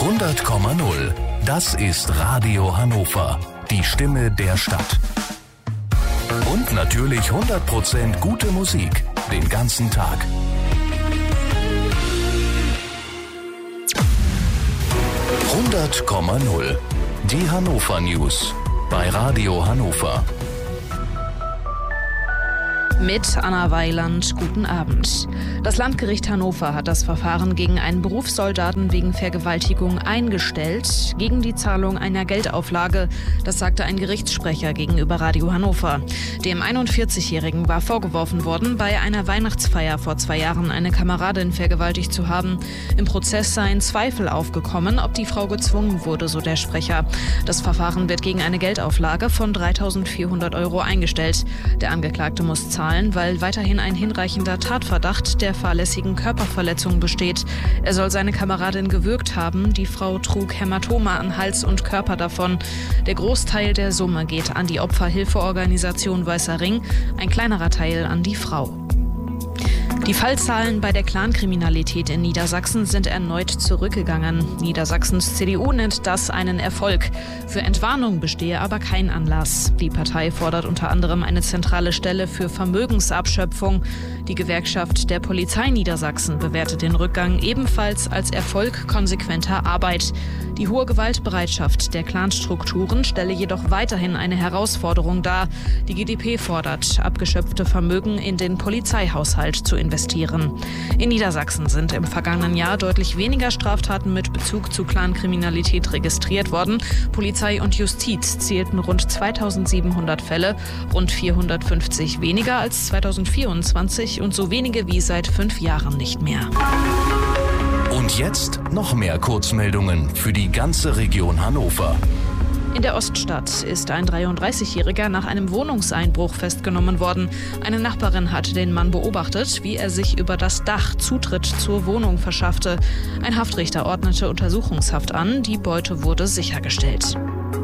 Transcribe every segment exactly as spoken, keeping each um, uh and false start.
hundert Komma null. Das ist Radio Hannover. Die Stimme der Stadt. Und natürlich hundert Prozent gute Musik. Den ganzen Tag. hundert Komma null. Die Hannover News. Bei Radio Hannover. Mit Anna Weiland, guten Abend. Das Landgericht Hannover hat das Verfahren gegen einen Berufssoldaten wegen Vergewaltigung eingestellt, gegen die Zahlung einer Geldauflage. Das sagte ein Gerichtssprecher gegenüber Radio Hannover. Dem einundvierzigjährigen war vorgeworfen worden, bei einer Weihnachtsfeier vor zwei Jahren eine Kameradin vergewaltigt zu haben. Im Prozess seien Zweifel aufgekommen, ob die Frau gezwungen wurde, so der Sprecher. Das Verfahren wird gegen eine Geldauflage von dreitausendvierhundert Euro eingestellt. Der Angeklagte muss zahlen, weil weiterhin ein hinreichender Tatverdacht der fahrlässigen Körperverletzung besteht. Er soll seine Kameradin gewürgt haben. Die Frau trug Hämatome an Hals und Körper davon. Der Großteil der Summe geht an die Opferhilfeorganisation Weißer Ring, ein kleinerer Teil an die Frau. Die Fallzahlen bei der Clankriminalität in Niedersachsen sind erneut zurückgegangen. Niedersachsens C D U nennt das einen Erfolg. Für Entwarnung bestehe aber kein Anlass. Die Partei fordert unter anderem eine zentrale Stelle für Vermögensabschöpfung. Die Gewerkschaft der Polizei Niedersachsen bewertet den Rückgang ebenfalls als Erfolg konsequenter Arbeit. Die hohe Gewaltbereitschaft der Clanstrukturen stelle jedoch weiterhin eine Herausforderung dar. Die G d P fordert, abgeschöpfte Vermögen in den Polizeihaushalt zu investieren. In Niedersachsen sind im vergangenen Jahr deutlich weniger Straftaten mit Bezug zu Clankriminalität registriert worden. Polizei und Justiz zählten rund zweitausendsiebenhundert Fälle, rund vierhundertfünfzig weniger als zweitausendvierundzwanzig und so wenige wie seit fünf Jahren nicht mehr. Und jetzt noch mehr Kurzmeldungen für die ganze Region Hannover. In der Oststadt ist ein dreiunddreißigjähriger nach einem Wohnungseinbruch festgenommen worden. Eine Nachbarin hat den Mann beobachtet, wie er sich über das Dach Zutritt zur Wohnung verschaffte. Ein Haftrichter ordnete Untersuchungshaft an. Die Beute wurde sichergestellt.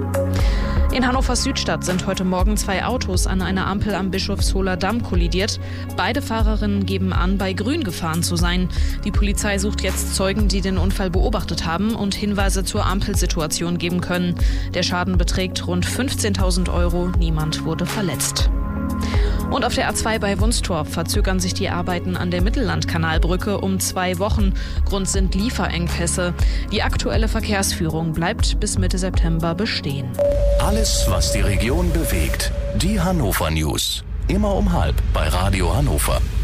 In Hannovers Südstadt sind heute Morgen zwei Autos an einer Ampel am Bischofsholer Damm kollidiert. Beide Fahrerinnen geben an, bei Grün gefahren zu sein. Die Polizei sucht jetzt Zeugen, die den Unfall beobachtet haben und Hinweise zur Ampelsituation geben können. Der Schaden beträgt rund fünfzehntausend Euro. Niemand wurde verletzt. Und auf der A zwei bei Wunstorf verzögern sich die Arbeiten an der Mittellandkanalbrücke um zwei Wochen. Grund sind Lieferengpässe. Die aktuelle Verkehrsführung bleibt bis Mitte September bestehen. Alles, was die Region bewegt. Die Hannover News. Immer um halb bei Radio Hannover.